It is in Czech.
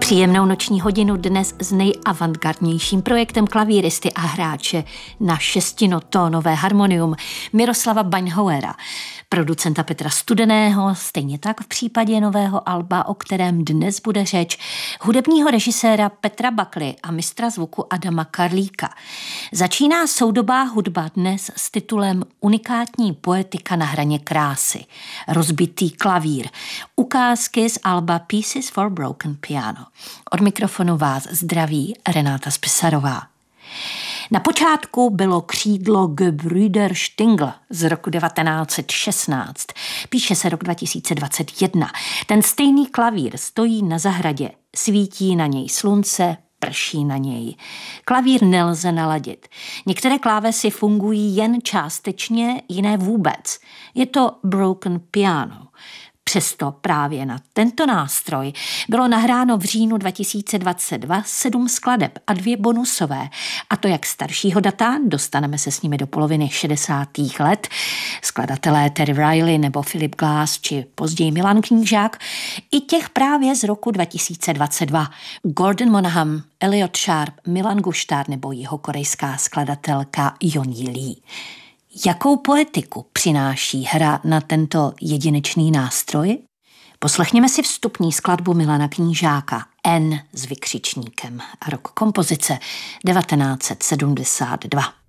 Příjemnou noční hodinu dnes s nejavantgardnějším projektem klavíristy a hráče na šestinotónové harmonium Miroslava Baňhauera, producenta Petra Studeného, stejně tak v případě nového alba, o kterém dnes bude řeč, hudebního režiséra Petra Bakly a mistra zvuku Adama Karlíka. Začíná soudobá hudba dnes s titulem Unikátní poetika na hraně krásy, rozbitý klavír, ukázky z alba Pieces for Broken Piano. Od mikrofonu vás zdraví Renáta Spisarová. Na počátku bylo křídlo Gebrüder Stingl z roku 1916. Píše se rok 2021. Ten stejný klavír stojí na zahradě. Svítí na něj slunce, prší na něj. Klavír nelze naladit. Některé klávesy fungují jen částečně, jiné vůbec. Je to broken piano. Přesto právě na tento nástroj bylo nahráno v říjnu 2022 7 skladeb a 2 bonusové. A to jak staršího data, dostaneme se s nimi do poloviny 60. let, skladatelé Terry Riley nebo Philip Glass či později Milan Knížák, i těch právě z roku 2022. Gordon Monaghan, Elliot Sharp, Milan Guštár nebo jihokorejská skladatelka Yeon-ji Lee. Jakou poetiku přináší hra na tento jedinečný nástroj? Poslechněme si vstupní skladbu Milana Knížáka N s vykřičníkem. Rok kompozice 1972.